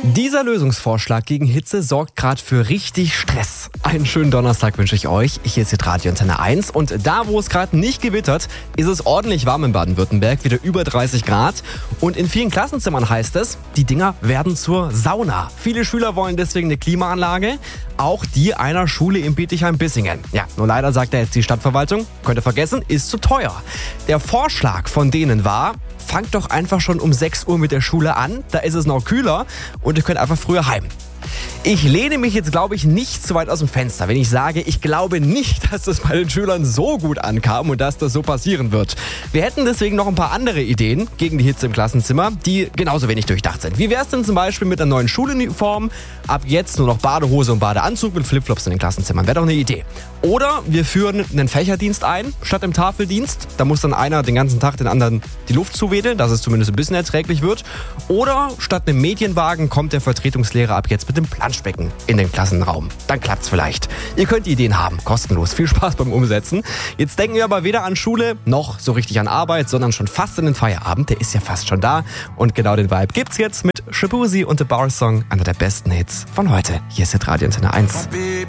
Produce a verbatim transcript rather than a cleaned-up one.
Dieser Lösungsvorschlag gegen Hitze sorgt gerade für richtig Stress. Einen schönen Donnerstag wünsche ich euch. Hier ist Radio Antenne eins und da, wo es gerade nicht gewittert, ist es ordentlich warm in Baden-Württemberg, wieder über dreißig Grad. Und in vielen Klassenzimmern heißt es, die Dinger werden zur Sauna. Viele Schüler wollen deswegen eine Klimaanlage, auch die einer Schule in Bietigheim-Bissingen. Ja, nur leider sagt ja jetzt die Stadtverwaltung, könnt ihr vergessen, ist zu teuer. Der Vorschlag von denen war, fangt doch einfach schon um sechs Uhr mit der Schule an, da ist es noch kühler und ihr könnt einfach früher heim. Ich lehne mich jetzt, glaube ich, nicht zu weit aus dem Fenster, wenn ich sage, ich glaube nicht, dass das bei den Schülern so gut ankam und dass das so passieren wird. Wir hätten deswegen noch ein paar andere Ideen gegen die Hitze im Klassenzimmer, die genauso wenig durchdacht sind. Wie wäre es denn zum Beispiel mit einer neuen Schuluniform? Ab jetzt nur noch Badehose und Badeanzug mit Flipflops in den Klassenzimmern. Wäre doch eine Idee. Oder wir führen einen Fächerdienst ein, statt im Tafeldienst. Da muss dann einer den ganzen Tag den anderen die Luft zuwedeln, dass es zumindest ein bisschen erträglich wird. Oder statt einem Medienwagen kommt der Vertretungslehrer ab jetzt mit dem Planschbecken in den Klassenraum. Dann klappt's vielleicht. Ihr könnt die Ideen haben, kostenlos. Viel Spaß beim Umsetzen. Jetzt denken wir aber weder an Schule noch so richtig an Arbeit, sondern schon fast in den Feierabend. Der ist ja fast schon da. Und genau den Vibe gibt's jetzt mit Shaboozey und The Bar Song, einer der besten Hits von heute. Hier ist Radio Antenne eins.